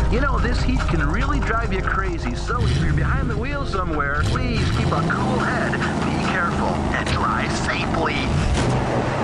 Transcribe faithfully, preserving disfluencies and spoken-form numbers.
You know, this heat can really drive you crazy, so if you're behind the wheel somewhere, please keep a cool head, be careful, and drive safely.